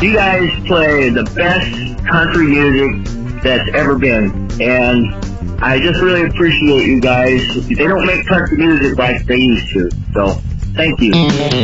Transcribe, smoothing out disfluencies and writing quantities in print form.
You guys play the best country music that's ever been, and I just really appreciate you guys. They don't make country music like they used to, so thank you.